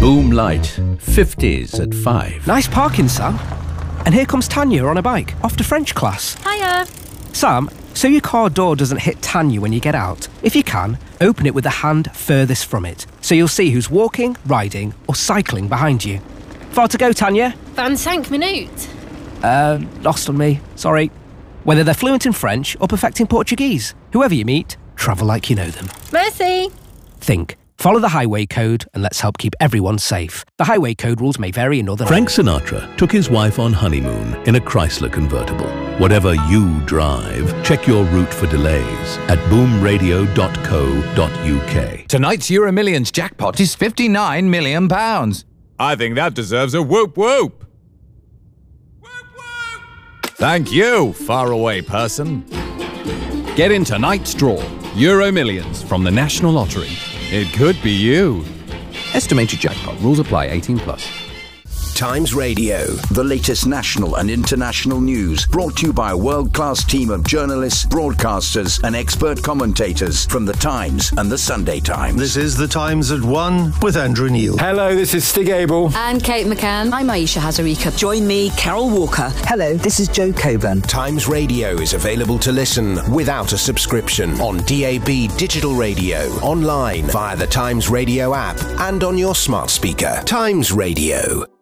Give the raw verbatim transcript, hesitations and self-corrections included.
Boom Light, fifties at five. Nice parking, Sam. And here comes Tanya on a bike, off to French class. Hiya. Sam, so your car door doesn't hit Tanya when you get out. If you can, open it with the hand furthest from it, so you'll see who's walking, riding, or cycling behind you. Far to go, Tanya? vingt-cinq minutes. Uh, lost on me. Sorry. Whether they're fluent in French or perfecting Portuguese, whoever you meet, travel like you know them. Merci. Think. Follow the highway code and let's help keep everyone safe. The highway code rules may vary in other... Frank Sinatra took his wife on honeymoon in a Chrysler convertible. Whatever you drive, check your route for delays at boom radio dot co dot U K. Tonight's Euro Millions jackpot is fifty-nine million pounds. I think that deserves a whoop whoop. Whoop whoop. Thank you, faraway person. Get in tonight's draw. Euro Millions from the National Lottery. It could be you. Estimated jackpot. Rules apply. eighteen plus. Times Radio, the latest national and international news, brought to you by a world-class team of journalists, broadcasters and expert commentators from The Times and The Sunday Times. This is The Times at one with Andrew Neil. Hello, this is Stig Abel. And Kate McCann. I'm Aisha Hazarika. Join me, Carol Walker. Hello, this is Joe Coburn. Times Radio is available to listen without a subscription on D A B digital radio, online via the Times Radio app and on your smart speaker. Times Radio.